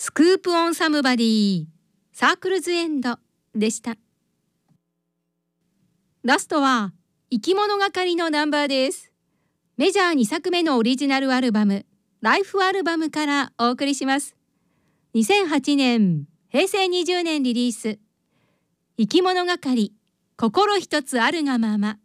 スクープオンサムバディサークルズエンドでした。ラストは生き物係のナンバーです。メジャー2作目のオリジナルアルバムライフアルバムからお送りします。2008年平成20年リリース、生き物係心一つあるがまま。